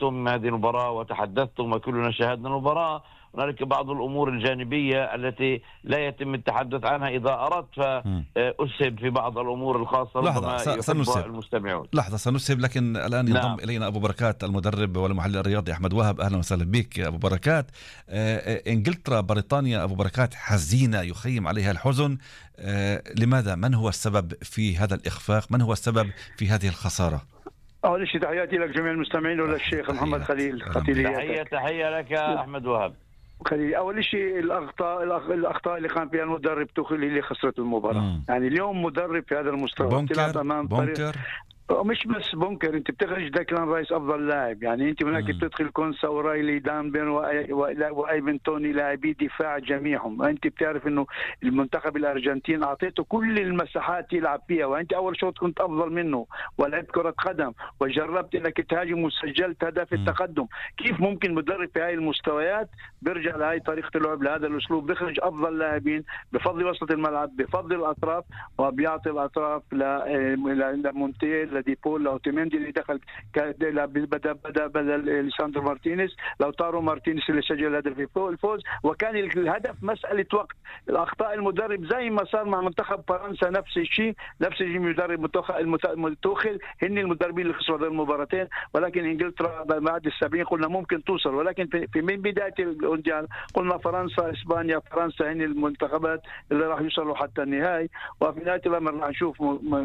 رأيتم هذه المباراة وتحدثتم وكلنا شاهدنا المباراة. هنالك بعض الأمور الجانبية التي لا يتم التحدث عنها إذا أردت، فأسهب في بعض الأمور الخاصة ربما يحب المستمعون. لحظة سنسهب، لكن الآن ينضم إلينا أبو بركات المدرب والمحلل الرياضي أحمد وهب. أهلا وسهلا بك أبو بركات. إنجلترا بريطانيا أبو بركات حزينة يخيم عليها الحزن. لماذا؟ من هو السبب في هذا الإخفاق؟ من هو السبب في هذه الخسارة؟ أول شيء تحياتي لك جميع المستمعين وللشيخ محمد خليل. تحية لك أحمد وهب. أول شيء الأخطاء اللي قام فيها المدرب توخيل اللي خسرت المباراة. يعني اليوم مدرب في هذا المستوى تلعب أمام بونكر مش بس بونكر، انت بتخرج داكلان رايس افضل لاعب، يعني انت هناك بتدخل كونسا ورايلي دانبن وايفن توني لاعبي دفاع جميعهم. انت بتعرف انه المنتخب الارجنتين اعطيته كل المساحات يلعب فيها، وانت اول شوط كنت افضل منه ولعبت كرة قدم وجربت انك تهاجم وسجلت هدف التقدم. كيف ممكن مدرب في هاي المستويات بيرجع لهاي طريقة اللعب لهذا الاسلوب، بيخرج افضل لاعبين بفضل وسط الملعب بفضل الاطراف، وبيعطي الاطراف لمونتيل لديبول لأوتيميندي اللي دخل بدل ليساندرو مارتينيز، لو تارو مارتينيز اللي سجل هدف الفوز. وكان الهدف مسألة وقت. الأخطاء المدرب زي ما صار مع منتخب فرنسا نفس الشيء مدرب توخيل هن المدربين اللي خسروا هذه المباراتين. ولكن انجلترا بعد ال70 قلنا ممكن توصل، ولكن في من بداية المونديال قلنا فرنسا اسبانيا فرنسا هن المنتخبات اللي راح يوصلوا حتى النهائي، وفي نهاية الأمر راح نشوف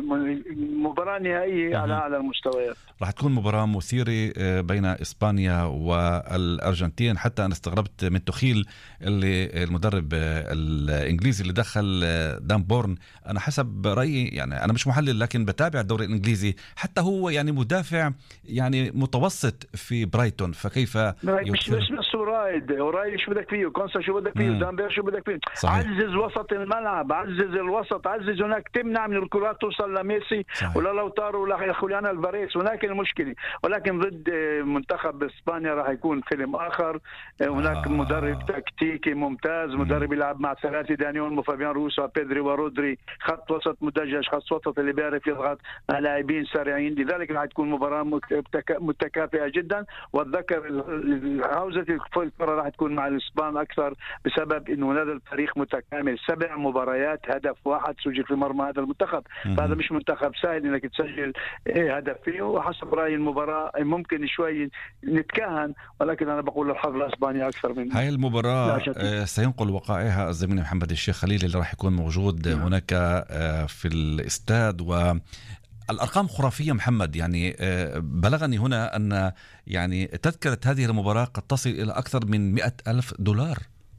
مباراة نهائية على أعلى المستويات. راح تكون مباراة مثيرة بين إسبانيا والأرجنتين. حتى أنا استغربت من توخيل اللي المدرب الإنجليزي اللي دخل دان بورن. أنا حسب رأيي، يعني أنا مش محلل لكن بتابع الدوري الإنجليزي، حتى هو يعني مدافع يعني متوسط في برايتون، فكيف مش بس ورايد شو بدك فيه، كونسا شو بدك فيه، دانبير شو بدك فيه. صحيح. عزز وسط الملعب، عزز الوسط، عزز هناك تمنع من الكرات توصل لميسي ولا لو طاروا ولا خوليان الفاريز. هناك المشكلة. ولكن ضد منتخب اسبانيا راح يكون فيلم اخر. هناك مدرب تكتيكي ممتاز، مدرب يلعب مع ثلاثة دانيول وفابيان روسو وبيدري ورودري، خط وسط مدجج، خط وسط اللي بيعرف يضغط مع لاعبين سريعين. لذلك راح تكون مباراة متكافئة جدا. والذكر عاوزة الكرة راح تكون مع الاسبان اكثر بسبب انه هذا الفريق متكامل. 7 مباريات هدف واحد سجل في مرمى هذا المنتخب، فهذا مش منتخب سهل انك تسجل هدف فيه. وحسب رأيي المباراة ممكن شوي نتكهن، ولكن أنا بقول الحظ لإسبانيا أكثر من هاي المباراة. سينقل وقائعها الزميل محمد الشيخ خليل اللي راح يكون موجود هناك في الاستاد. والأرقام خرافية محمد، يعني بلغني هنا أن يعني تذكرة هذه المباراة قد تصل إلى أكثر من $100,000.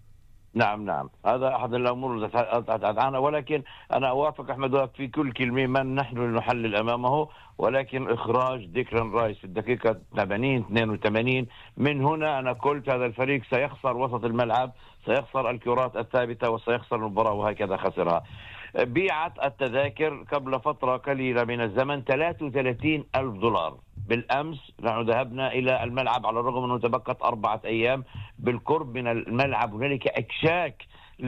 نعم هذا أحد الأمور التي أتحدث عنها، ولكن أنا أوافق أحمد في كل كلمة. من نحن نحلل أمامه، ولكن إخراج ديكلان رايس في الدقيقة 82 من هنا أنا قلت هذا الفريق سيخسر وسط الملعب، سيخسر الكرات الثابتة وسيخسر المباراة، وهكذا خسرها. بيعت التذاكر قبل فترة قليلة من الزمن $33,000. بالأمس نحن ذهبنا إلى الملعب على الرغم أنه تبقت 4 أيام. بالقرب من الملعب هنالك إكشاك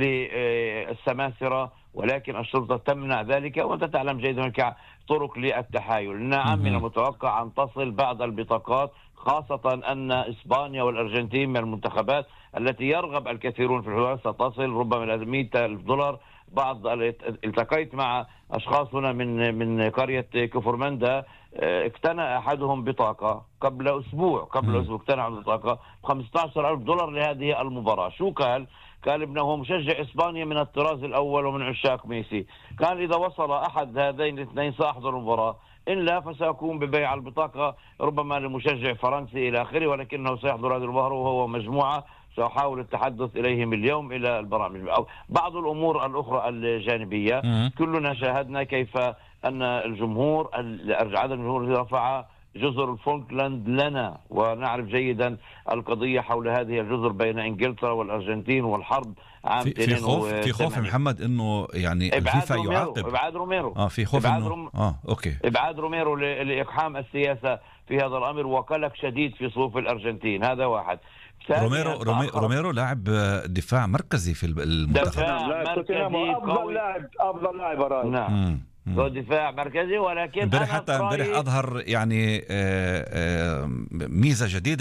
للسماسرة، ولكن الشرطة تمنع ذلك. وأنت تعلم جيدا هناك طرق للتحايل. نعم من المتوقع أن تصل بعض البطاقات، خاصة أن إسبانيا والأرجنتين من المنتخبات التي يرغب الكثيرون في الحضور، ستصل ربما إلى $100,000. التقيت مع أشخاص هنا من قرية كفرمندا، اقتنى أحدهم بطاقة قبل أسبوع اقتنع بطاقة $15,000 لهذه المباراة. شو قال ابنه مشجع إسبانيا من الطراز الأول ومن عشاق ميسي، قال إذا وصل أحد هذين الاثنين سأحضر المباراة، إلا فسيكون ببيع البطاقة ربما لمشجع فرنسي إلى آخره، ولكنه سيحضر هذه المباراة وهو مجموعة. سأحاول التحدث إليهم اليوم إلى البرامج أو بعض الأمور الأخرى الجانبية. كلنا شاهدنا كيف أن الجمهور عدد الجمهور رفع جزر الفولكلاند لنا، ونعرف جيدا القضية حول هذه الجزر بين إنجلترا والأرجنتين والحرب عام في خوف محمد إنه يعني الفيفا يعاقب إبعاد روميرو. في خوف أوكي إبعاد روميرو لإقحام السياسة في هذا الأمر، وقلق شديد في صفوف الأرجنتين. هذا واحد. روميرو لاعب دفاع مركزي في المنتخب. أفضل لاعب نعم دفاع مركزي، ولكن امبارح أظهر يعني ميزة جديدة